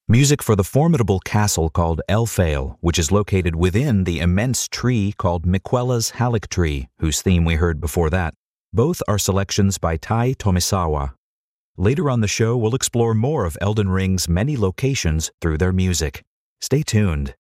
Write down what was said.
Music for the formidable castle called Elphael, which is located within the immense tree called Miquella's Halleck Tree, whose theme we heard before that. Both are selections by Tai Tomisawa. Later on the show, we'll explore more of Elden Ring's many locations through their music. Stay tuned.